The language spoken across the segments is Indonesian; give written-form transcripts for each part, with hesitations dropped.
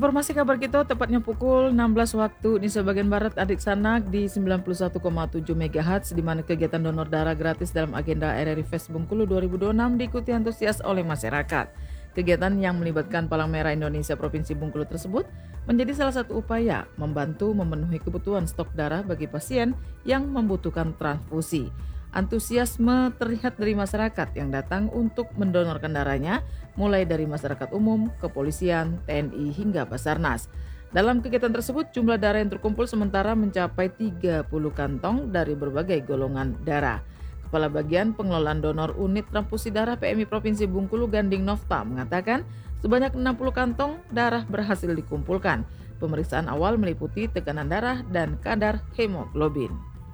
Informasi kabar kita tepatnya pukul 16 waktu Indonesia bagian Barat adik sanak di 91,7 MHz di mana kegiatan donor darah gratis dalam agenda RRI Fest Bengkulu 2026 diikuti antusias oleh masyarakat. Kegiatan yang melibatkan Palang Merah Indonesia Provinsi Bengkulu tersebut menjadi salah satu upaya membantu memenuhi kebutuhan stok darah bagi pasien yang membutuhkan transfusi. Antusiasme terlihat dari masyarakat yang datang untuk mendonorkan darahnya, mulai dari masyarakat umum, kepolisian, TNI hingga Basarnas. Dalam kegiatan tersebut, jumlah darah yang terkumpul sementara mencapai 30 kantong dari berbagai golongan darah. Kepala Bagian Pengelolaan Donor Unit Transfusi Darah PMI Provinsi Bengkulu Ganding Nofta mengatakan sebanyak 60 kantong darah berhasil dikumpulkan. Pemeriksaan awal meliputi tekanan darah dan kadar hemoglobin.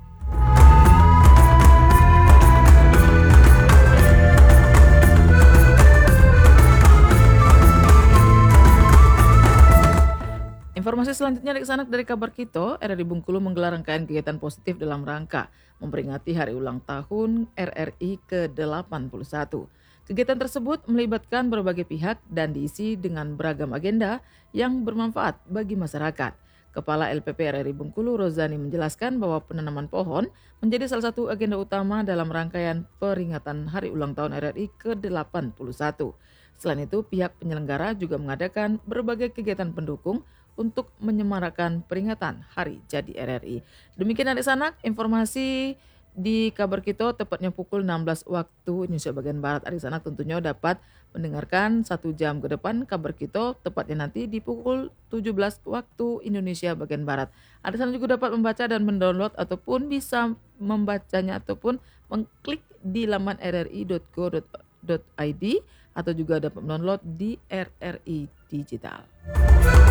Informasi selanjutnya dari kabar kita, RRI Bengkulu menggelar rangkaian kegiatan positif dalam rangka memperingati hari ulang tahun RRI ke-81. Kegiatan tersebut melibatkan berbagai pihak dan diisi dengan beragam agenda yang bermanfaat bagi masyarakat. Kepala LPP RRI Bengkulu Rozani menjelaskan bahwa penanaman pohon menjadi salah satu agenda utama dalam rangkaian peringatan hari ulang tahun RRI ke-81. Selain itu, pihak penyelenggara juga mengadakan berbagai kegiatan pendukung untuk menyemarakan peringatan Hari Jadi RRI. Demikian adik sanak, informasi di kabar kita tepatnya pukul 16 waktu Indonesia bagian Barat. Adik sanak tentunya dapat mendengarkan 1 jam ke depan kabar kita tepatnya nanti di pukul 17 waktu Indonesia bagian Barat. Adik sanak juga dapat membaca dan mendownload ataupun bisa membacanya ataupun mengklik di laman rri.go.id atau juga dapat mendownload di RRI Digital.